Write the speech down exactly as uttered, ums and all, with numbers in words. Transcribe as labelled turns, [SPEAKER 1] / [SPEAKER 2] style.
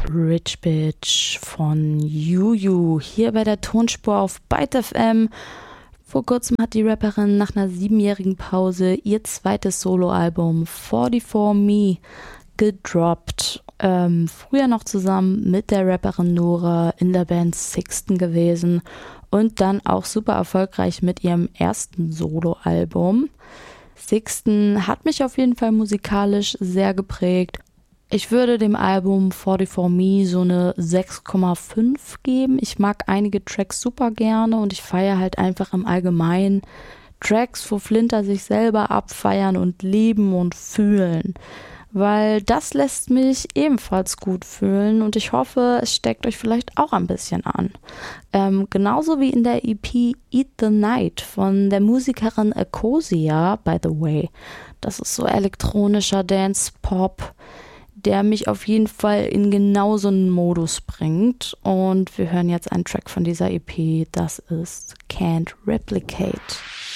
[SPEAKER 1] Rich Bitch von Juju hier bei der Tonspur auf Byte F M. Vor kurzem hat die Rapperin nach einer siebenjährigen Pause ihr zweites Soloalbum forty-four Me gedroppt. Ähm, früher noch zusammen mit der Rapperin Nora in der Band Sixten gewesen und dann auch super erfolgreich mit ihrem ersten Soloalbum. Sixten hat mich auf jeden Fall musikalisch sehr geprägt. Ich würde dem Album forty-four Me so eine sechs Komma fünf geben. Ich mag einige Tracks super gerne und ich feiere halt einfach im Allgemeinen Tracks, wo Flinter sich selber abfeiern und lieben und fühlen. Weil das lässt mich ebenfalls gut fühlen und ich hoffe, es steckt euch vielleicht auch ein bisschen an. Ähm, genauso wie in der E P Eat the Night von der Musikerin Ecosia, by the way. Das ist so elektronischer Dance-Pop, der mich auf jeden Fall in genau so einen Modus bringt. Und wir hören jetzt einen Track von dieser E P, das ist Can't Replicate.